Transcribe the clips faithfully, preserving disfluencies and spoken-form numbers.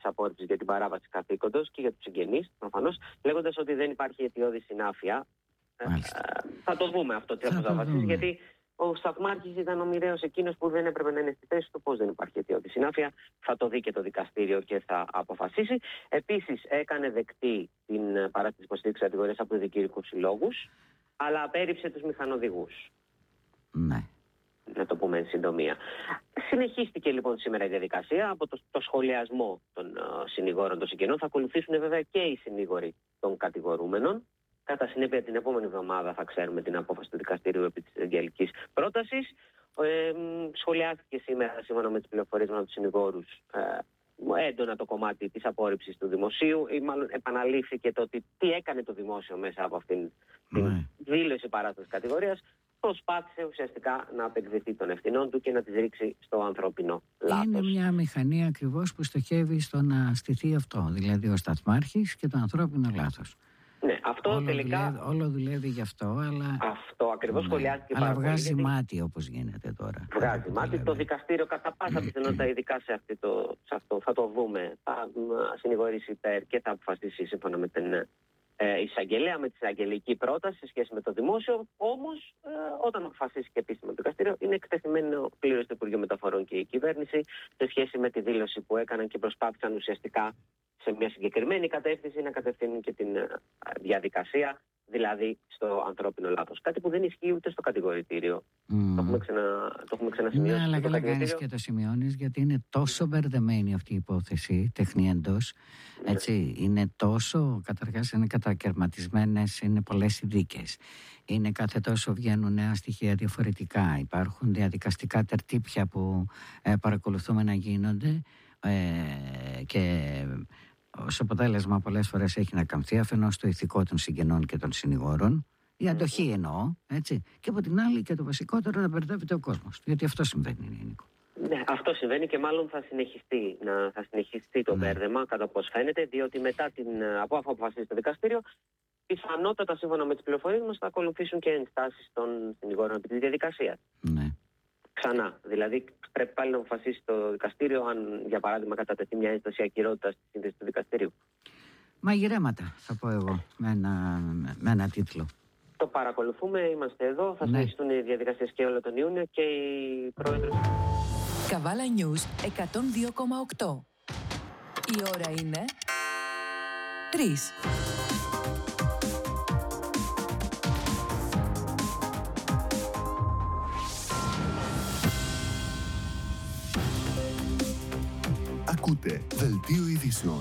απόρριψης για την παράβαση καθήκοντος και για τους συγγενείς, προφανώς, λέγοντας ότι δεν υπάρχει αιτιώδη συνάφεια. Ε, θα το δούμε αυτό τι θα αποφασίσει, γιατί ο Σταθμάρχης ήταν ο μοιραίος εκείνος που δεν έπρεπε να είναι στη θέση του. Πώς δεν υπάρχει αιτιώδη συνάφεια, θα το δει και το δικαστήριο και θα αποφασίσει. Επίσης, έκανε δεκτή την παράσταση υποστήριξης κατηγορίας από τους δικηγορικούς συλλόγους, αλλά απέρριψε τους μηχανοδηγούς. Ναι. Να το πούμε εν συντομία. Συνεχίστηκε λοιπόν σήμερα η διαδικασία από το, το σχολιασμό των uh, συνηγόρων των συγγενών. Θα ακολουθήσουν βέβαια και οι συνήγοροι των κατηγορούμενων. Κατά συνέπεια, την επόμενη εβδομάδα θα ξέρουμε την απόφαση του δικαστηρίου επί της εγγελικής πρότασης. Ε, σχολιάστηκε σήμερα, σύμφωνα με τις πληροφορίες από τους συνηγόρους, ε, έντονα το κομμάτι της απόρριψης του δημοσίου, ή μάλλον επαναλήφθηκε το ότι τι έκανε το δημόσιο μέσα από αυτήν την mm. δήλωση παράστασης κατηγορίας. Προσπάθησε ουσιαστικά να απεκδεθεί των ευθυνών του και να τις ρίξει στο ανθρώπινο λάθος. Είναι μια μηχανή ακριβώς που στοχεύει στο να στηθεί αυτό, δηλαδή ο Σταθμάρχης και το ανθρώπινο λάθος. Ναι, αυτό όλο τελικά. Δουλεύει, όλο δουλεύει γι' αυτό, αλλά. Αυτό ακριβώς ναι. σχολιάστηκε αλλά πάρα βγάζει πολύ, μάτι όπως γίνεται τώρα. Βγάζει μάτι. Δηλαδή. Το δικαστήριο κατά πάσα πιθανότητα, ειδικά σε, αυτή το, σε αυτό, θα το δούμε. Θα συνηγορήσει υπέρ και θα αποφασίσει σύμφωνα με την ε, εισαγγελέα, με τη εισαγγελική πρόταση σε σχέση με το δημόσιο. Όμως, ε, όταν αποφασίσει και επίσημα το δικαστήριο, είναι εκτεθειμένο πλήρως το Υπουργείο Μεταφορών και η κυβέρνηση σε σχέση με τη δήλωση που έκαναν και προσπάθησαν ουσιαστικά σε μια συγκεκριμένη κατεύθυνση να κατευθύνουν και την διαδικασία, δηλαδή στο ανθρώπινο λάθος. Κάτι που δεν ισχύει ούτε στο κατηγορητήριο. Mm. Το έχουμε, ξανα, το έχουμε ξανασημειώσει. Ναι, αλλά καλά κάνεις και το σημειώνεις, γιατί είναι τόσο μπερδεμένη αυτή η υπόθεση, τεχνή εντός. Ναι. Έτσι, είναι τόσο, καταρχάς είναι κατακαιρματισμένες, είναι πολλές οι δίκες. Είναι κάθε τόσο βγαίνουν νέα στοιχεία διαφορετικά. Υπάρχουν διαδικαστικά τερτύπια που ε, παρακολουθούμε να γίνονται ε, και ως αποτέλεσμα πολλές φορές έχει να καμφθεί αφενός το ηθικό των συγγενών και των συνηγόρων, η αντοχή εννοώ, έτσι, και από την άλλη και το βασικότερο να μπερδεύεται ο κόσμος, γιατί αυτό συμβαίνει, Νίκο. Ναι, αυτό συμβαίνει και μάλλον θα συνεχιστεί, να, θα συνεχιστεί το ναι. μπέρδεμα, κατά πώς φαίνεται, διότι μετά την από αφού αποφασίσει το δικαστήριο, πιθανότατα σύμφωνα με τις πληροφορίες μας θα ακολουθήσουν και ενστάσεις των συνηγόρων επί της διαδικασίας. Ναι. Ξανά. Δηλαδή, πρέπει πάλι να αποφασίσει το δικαστήριο αν, για παράδειγμα, κατατεθεί μια ένσταση ακυρότητας στη σύνθεση του δικαστηρίου. Μαγειρέματα, θα πω εγώ, με ένα, με ένα τίτλο. Το παρακολουθούμε, είμαστε εδώ. Θα ναι. συνεχιστούν οι διαδικασίες και όλο τον Ιούνιο και η πρόεδρος. Καβάλα News εκατόν δύο κόμμα οκτώ. Η ώρα είναι τρεις. Ακούτε Δελτίο Ειδήσεων.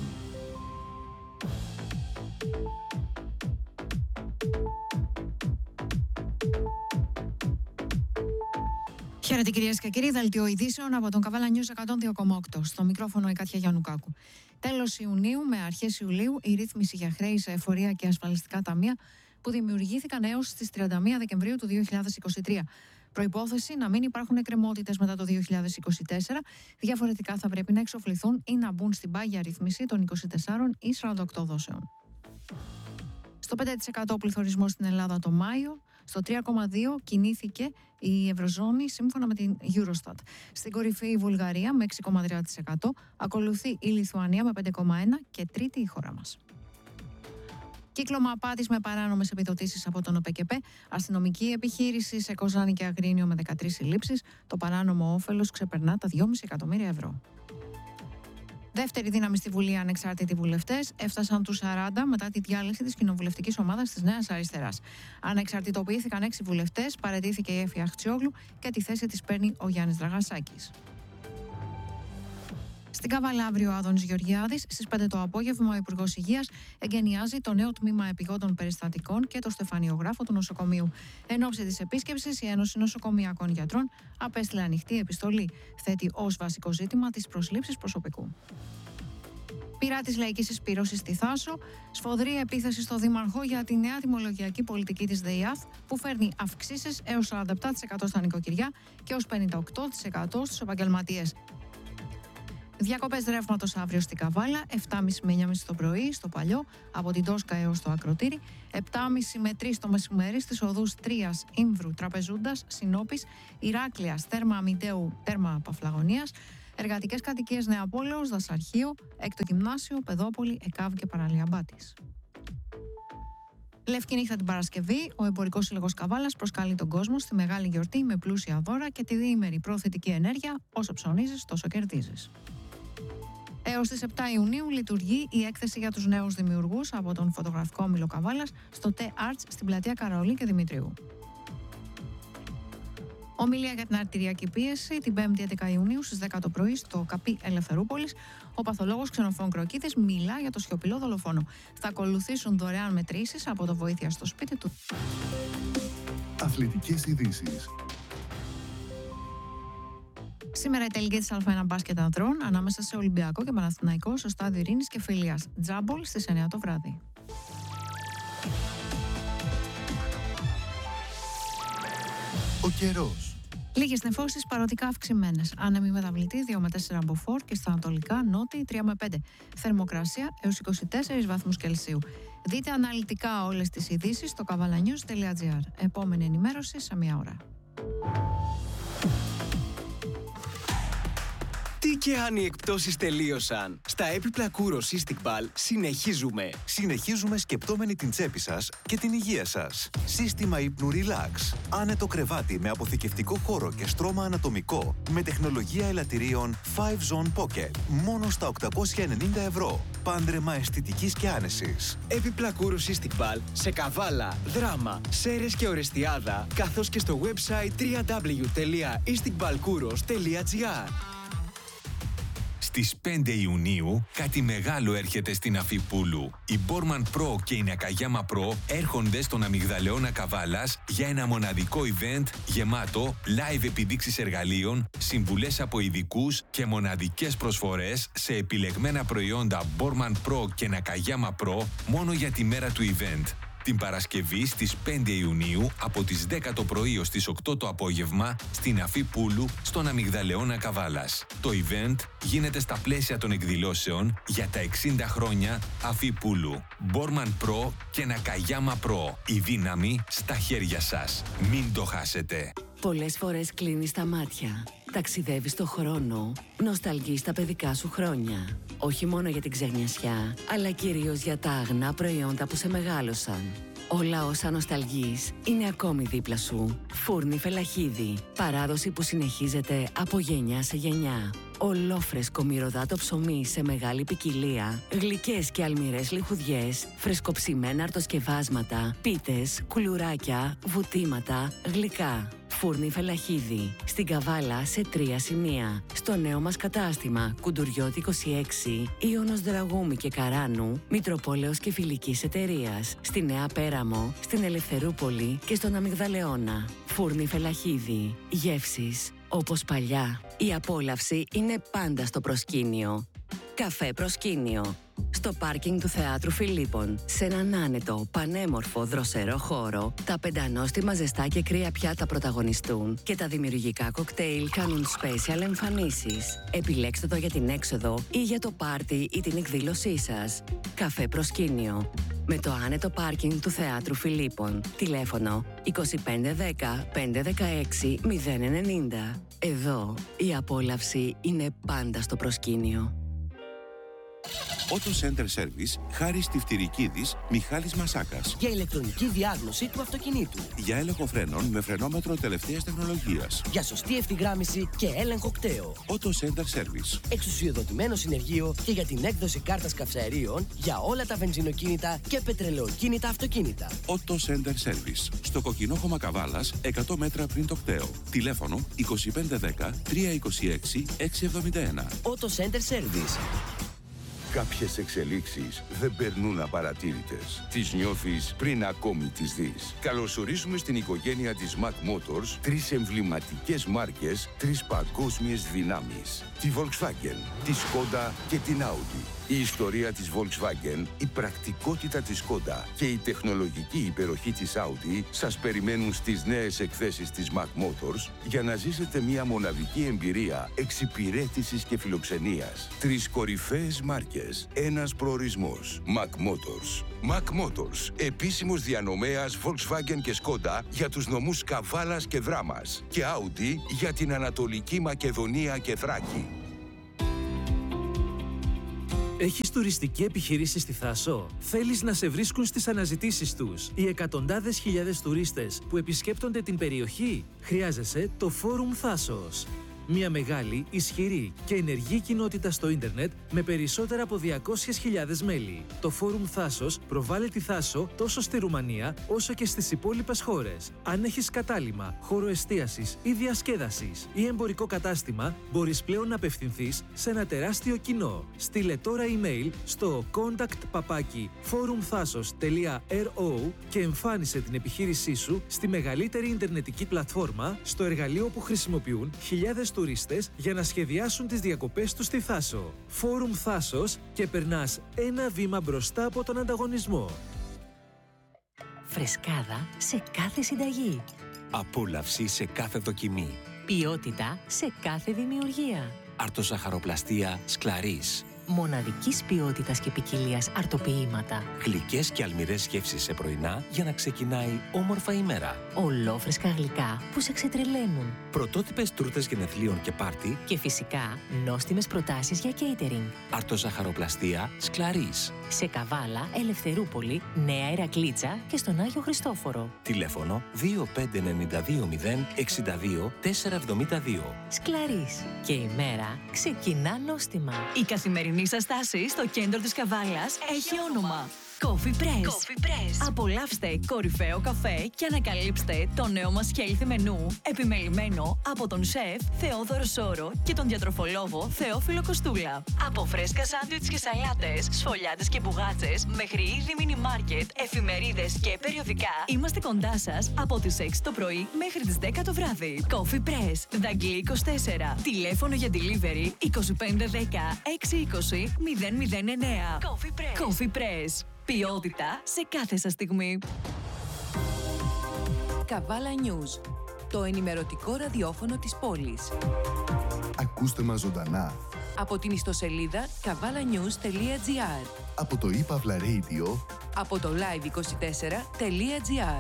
Χαίρετε κυρίες και κύριοι, Δελτίο Ειδήσεων από τον Καβάλα News εκατόν δύο κόμμα οκτώ. Στο μικρόφωνο η Κάτια Γιαννουκάκου. Τέλος Ιουνίου με αρχές Ιουλίου η ρύθμιση για χρέη σε εφορία και ασφαλιστικά ταμεία που δημιουργήθηκαν έως τις τριάντα μία Δεκεμβρίου του δύο χιλιάδες είκοσι τρία. Προϋπόθεση να μην υπάρχουν εκκρεμότητες μετά το δύο χιλιάδες είκοσι τέσσερα, διαφορετικά θα πρέπει να εξοφληθούν ή να μπουν στην πάγια ρύθμιση των είκοσι τεσσάρων ή σαράντα οκτώ δόσεων. Στο πέντε τοις εκατό πληθωρισμό στην Ελλάδα το Μάιο, στο τρία κόμμα δύο τοις εκατό κινήθηκε η Ευρωζώνη σύμφωνα με την Eurostat. Στην κορυφή η Βουλγαρία με έξι κόμμα τρία τοις εκατό, ακολουθεί η Λιθουανία με πέντε κόμμα ένα τοις εκατό και τρίτη η χώρα μας. Κύκλωμα απάτης με παράνομες επιδοτήσεις από τον ΟΠΕΚΕΠΕ, αστυνομική επιχείρηση σε Κοζάνη και Αγρίνιο με δεκατρείς συλλήψεις, το παράνομο όφελος ξεπερνά τα δυόμισι εκατομμύρια ευρώ. Δεύτερη δύναμη στη Βουλή, ανεξάρτητοι βουλευτές έφτασαν τους σαράντα μετά τη διάλυση της κοινοβουλευτικής ομάδας της Νέας Αριστεράς. Ανεξαρτητοποιήθηκαν έξι βουλευτές, παραιτήθηκε η Έφη Αχτσιόγλου και τη θέση της παίρνει ο Γιάννης Δραγασάκης. Στην Καβάλα, αύριο ο Άδωνης Γεωργιάδης, στις πέντε το απόγευμα ο Υπουργός Υγείας εγκαινιάζει το νέο τμήμα επιγόντων περιστατικών και το στεφανιογράφο του νοσοκομείου. Εν ώψη της επίσκεψης, η Ένωση Νοσοκομειακών Γιατρών απέστειλε ανοιχτή επιστολή. Θέτει ως βασικό ζήτημα τις προσλήψεις προσωπικού. Πειρά της λαϊκής συσπήρωσης στη Θάσο, σφοδρή επίθεση στο Δήμαρχο για τη νέα τιμολογιακή πολιτική της ΔΕΙΑΘ που φέρνει αυξήσεις έως σαράντα επτά τοις εκατό στα νοικοκυριά και έως πενήντα οκτώ τοις εκατό στους επαγγελματίες. Διακοπές ρεύματος αύριο στην Καβάλα, επτά και μισή με εννιά και μισή το πρωί στο Παλιό, από την Τόσκα έως το Ακροτήρι, επτά και μισή με τρεις το μεσημέρι στις οδούς Τρίας, Ήμβρου, Τραπεζούντας, Συνόπης, Ηράκλειας, Τέρμα Αμυντέου, Τέρμα Παφλαγωνίας, Εργατικές κατοικίες Νεαπόλεως, Δασαρχείο, Έκτο Γυμνάσιο, Παιδόπολη, ΕΚΑΒ και Παραλία Μπάτης. Λευκή νύχτα την Παρασκευή, ο Εμπορικός Σύλλογος Καβάλας προσκαλεί τον κόσμο στη μεγάλη γιορτή με πλούσια δώρα και τη διήμερη προθετική ενέργεια. Όσο ψωνίζεις, τόσο κερδίζεις. Έως τις επτά Ιουνίου λειτουργεί η έκθεση για τους νέους δημιουργούς από τον φωτογραφικό όμιλο Καβάλας στο T-Arts στην πλατεία Καραολή και Δημητρίου. Ομιλία για την αρτηριακή πίεση την πέμπτη έντεκα Ιουνίου στις δέκα το πρωί στο ΚΑΠΗ Ελευθερούπολης. Ο παθολόγος Ξενοφών Κροκίδης μιλά για το σιωπηλό δολοφόνο. Θα ακολουθήσουν δωρεάν μετρήσεις από το βοήθεια στο σπίτι του. Αθλητικές ειδήσεις. Σήμερα η τελική της Α ένα μπάσκετ ανδρών ανάμεσα σε Ολυμπιακό και Παναθηναϊκό στο στάδιο Ειρήνης και Φιλίας Τζάμπολ στις εννιά το βράδυ. Ο καιρός. Λίγες νεφώσεις παροδικά αυξημένες. Άνεμη μεταβλητή δύο με τέσσερα μποφόρ και στα ανατολικά νότιοι τρία με πέντε. Θερμοκρασία έως είκοσι τέσσερις βαθμούς Κελσίου. Δείτε αναλυτικά όλες τις ειδήσεις στο καβαλανιούς τελεία τζι άρ. Επόμενη ενημέρωση σε μία ώρα. Τι και αν οι εκπτώσεις τελείωσαν. Στα έπιπλα Kouros Istikbal συνεχίζουμε. Συνεχίζουμε σκεπτόμενοι την τσέπη σας και την υγεία σας. Σύστημα ύπνου Relax. Άνετο κρεβάτι με αποθηκευτικό χώρο και στρώμα ανατομικό. Με τεχνολογία ελαττηρίων φάιβ Zone Pocket. Μόνο στα οκτακόσια ενενήντα ευρώ. Πάντρεμα αισθητικής και άνεσης. Έπιπλα Kouros Istikbal σε Καβάλα, Δράμα, Σέρρες και Ορεστιάδα, καθώς και στο website double-u double-u double-u τελεία istikbalkouros τελεία τζι άρ. Στις πέντε Ιουνίου κάτι μεγάλο έρχεται στην Αφίπουλου. Η Borman Pro και η Nakayama Pro έρχονται στον Αμυγδαλεώνα Καβάλας για ένα μοναδικό event γεμάτο live επιδείξεις εργαλείων, συμβουλές από ειδικούς και μοναδικές προσφορές σε επιλεγμένα προϊόντα Borman Pro και Nakayama Pro μόνο για τη μέρα του event. Την Παρασκευή στις πέντε Ιουνίου από τις δέκα το πρωί ως τις οκτώ το απόγευμα στην Αφίπουλου στον Αμυγδαλεώνα Καβάλας. Το event γίνεται στα πλαίσια των εκδηλώσεων για τα εξήντα χρόνια Αφίπουλου. Borman Pro και Nakayama Pro. Η δύναμη στα χέρια σας. Μην το χάσετε. Πολλές φορές κλείνεις τα μάτια, ταξιδεύεις στο χρόνο, νοσταλγείς τα παιδικά σου χρόνια. Όχι μόνο για την ξεχνιασιά, αλλά κυρίως για τα αγνά προϊόντα που σε μεγάλωσαν. Όλα όσα νοσταλγείς είναι ακόμη δίπλα σου. Φούρνη Φελαχίδη. Παράδοση που συνεχίζεται από γενιά σε γενιά. Ολόφρεσκο μυρωδάτο ψωμί σε μεγάλη ποικιλία, γλυκές και αλμυρές λιχουδιές, φρεσκοψημένα αρτοσκευάσματα, πίτες, κουλουράκια, βουτήματα, γλυκά. Φούρνη Φελαχίδη. Στην Καβάλα σε τρία σημεία. Στο νέο μας κατάστημα Κουντουριώτη είκοσι έξι, Ιωνος Δραγούμη και Καράνου, Μητροπόλεως και Φιλικής Εταιρείας. Στη Νέα Πέραμο, στην Ελευθερούπολη και στον Αμυγδαλεώνα. Φούρνη Φελαχίδη. Γεύσεις όπως παλιά. Η απόλαυση είναι πάντα στο προσκήνιο. Καφέ Προσκήνιο. Στο πάρκινγκ του Θεάτρου Φιλίππων, σε έναν άνετο, πανέμορφο, δροσερό χώρο, τα πεντανόστιμα ζεστά και κρύα πιάτα πρωταγωνιστούν και τα δημιουργικά κοκτέιλ κάνουν special εμφανίσεις. Επιλέξτε το για την έξοδο ή για το πάρτι ή την εκδήλωσή σας. Καφέ Προσκήνιο. Με το άνετο πάρκινγκ του Θεάτρου Φιλίππων. Τηλέφωνο είκοσι πέντε δέκα πεντακόσια δεκαέξι μηδέν ενενήντα. Εδώ η απόλαυση είναι πάντα στο προσκήνιο. Auto Center Service, Χάρης Τυφτυρικίδης, Μιχάλης Μασάκας. Για ηλεκτρονική διάγνωση του αυτοκινήτου. Για έλεγχο φρένων με φρενόμετρο τελευταίας τεχνολογίας. Για σωστή ευθυγράμμιση και έλεγχο κταίου. Auto Center Service. Εξουσιοδοτημένο συνεργείο και για την έκδοση κάρτας καυσαερίων για όλα τα βενζινοκίνητα και πετρελαιοκίνητα αυτοκίνητα. Auto Center Service. Στο Κοκκινόχωμα Καβάλας, εκατό μέτρα πριν το κταίο. Τηλέφωνο είκοσι πέντε δέκα τριακόσια είκοσι έξι εξακόσια εβδομήντα ένα. Auto Center Service. Κάποιες εξελίξεις δεν περνούν απαρατήρητες. Τις νιώθεις πριν ακόμη τις δεις. Καλωσορίζουμε στην οικογένεια της Mac Motors τρεις εμβληματικές μάρκες, τρεις παγκόσμιες δυνάμεις. Τη Volkswagen, τη Skoda και την Audi. Η ιστορία της Volkswagen, η πρακτικότητα της Skoda και η τεχνολογική υπεροχή της Audi σας περιμένουν στις νέες εκθέσεις της Mac Motors για να ζήσετε μια μοναδική εμπειρία εξυπηρέτησης και φιλοξενίας. Τρεις κορυφαίες μάρκες, ένας προορισμός. Mac Motors. Mac Motors, επίσημος διανομέας Volkswagen και Skoda για τους νομούς Καβάλας και Δράμας και Audi για την Ανατολική Μακεδονία και Θράκη. Έχεις τουριστική επιχείρηση στη Θάσο? Θέλεις να σε βρίσκουν στις αναζητήσεις τους οι εκατοντάδες χιλιάδες τουρίστες που επισκέπτονται την περιοχή? Χρειάζεσαι το Φόρουμ Θάσος. Μια μεγάλη, ισχυρή και ενεργή κοινότητα στο ίντερνετ με περισσότερα από διακόσιες χιλιάδες μέλη. Το Φόρουμ Θάσος προβάλλει τη Θάσο τόσο στη Ρουμανία όσο και στις υπόλοιπες χώρες. Αν έχεις κατάλημα, χώρο εστίασης ή διασκέδασης ή εμπορικό κατάστημα, μπορείς πλέον να απευθυνθείς σε ένα τεράστιο κοινό. Στείλε τώρα email στο contact παπάκι forumthasos τελεία ρο και εμφάνισε την επιχείρησή σου στη μεγαλύτερη ιντερνετική πλατφόρμα, στο εργαλείο που χρησιμοποιούν χιλιάδες τουρίστες για να σχεδιάσουν τις διακοπές τους στη Θάσο. Φόρουμ Θάσος και περνάς ένα βήμα μπροστά από τον ανταγωνισμό. Φρεσκάδα σε κάθε συνταγή. Απόλαυση σε κάθε δοκιμή. Ποιότητα σε κάθε δημιουργία. Αρτοζαχαροπλαστεία Σκλαρίς. Μοναδικής ποιότητας και ποικιλίας αρτοποιήματα. Γλυκές και αλμυρές γεύσεις σε πρωινά για να ξεκινάει όμορφα η μέρα. Ολόφρεσκα γλυκά που σε ξετρελαίνουν. Πρωτότυπες τούρτες γενεθλίων και πάρτι. Και φυσικά νόστιμες προτάσεις για catering. Αρτοζαχαροπλαστεία Σκλαρίς. Σε Καβάλα, Ελευθερούπολη, Νέα Ηρακλήτσα και στον Άγιο Χριστόφορο. Τηλέφωνο δύο πέντε εννιά δύο μηδέν εξήντα δύο τετρακόσια εβδομήντα δύο. Σκλαρίς. Και η μέρα ξεκινά νόστιμα. Η καθημερινή σας στάση στο κέντρο της Καβάλας έχει όνομα. Coffee Press. Coffee Press. Απολαύστε κορυφαίο καφέ και ανακαλύψτε το νέο μας healthy μενού, επιμελημένο από τον σεφ Θεόδωρο Σόρο και τον διατροφολόγο Θεόφιλο Κοστούλα. Από φρέσκα σάντουιτς και σαλάτες, σφολιάτες και μπουγάτσες, μέχρι είδη μίνι μάρκετ, εφημερίδες και περιοδικά, είμαστε κοντά σας από τις έξι το πρωί μέχρι τις δέκα το βράδυ. Coffee Press, Δαγκλή είκοσι τέσσερα. Τηλέφωνο για delivery είκοσι πέντε δέκα έξι είκοσι μηδέν μηδέν εννέα. Coffee Press. Coffee Press. Ποιότητα σε κάθε σας στιγμή. Καβάλα News, το ενημερωτικό ραδιόφωνο της πόλης. Ακούστε μας ζωντανά Από την ιστοσελίδα καβάλα-news τελεία τζι άρ. από το ePavla Radio, Από το live είκοσι τέσσερα τελεία τζι άρ.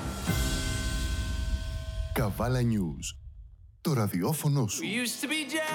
Καβάλα News, το ραδιόφωνο σου.